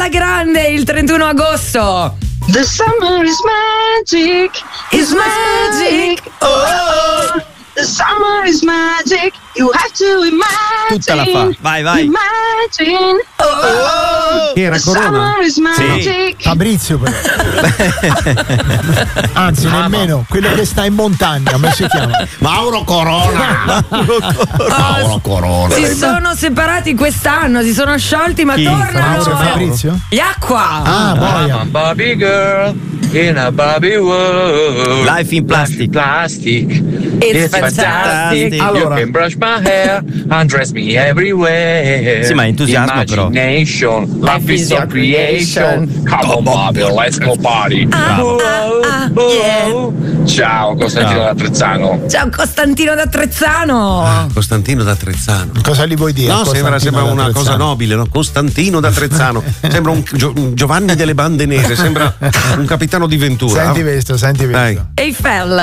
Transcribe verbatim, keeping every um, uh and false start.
grande il trentuno agosto. The summer is magic, is magic, oh, the summer is magic, you have to imagine. Tutta la fa, vai vai. Imagine, oh, oh, Che era the Corona? summer is magic. Sì. Fabrizio però. Anzi, Bravo. nemmeno quello che sta in montagna, come si chiama? Mauro Corona. Mauro Corona. Si sono separati quest'anno, si sono sciolti, ma Chi? tornano. Mauro e Fabrizio? Gli Acqua. Ah, boia. I'm a Barbie girl in a Barbie world. Life in plastic. Plastic. It's fantastic. You Allora. can brush my hair, undress me everywhere. Sì, ma entusiasmo però. Imagination, life is your creation. Come on, Bobby, let's go party. Bravo. Oh, Ah, oh, yeah. oh. Ciao, Costantino da Trezzano. Ciao Costantino da Trezzano. Costantino da Trezzano. Cosa gli vuoi dire? No, sembra, Costantino sembra da una Trezzano? cosa nobile, no? Costantino da Trezzano. Sembra un, Gio- un Giovanni delle bande nere, sembra un capitano di Ventura. Senti questo, senti questo. Dai. Eiffel.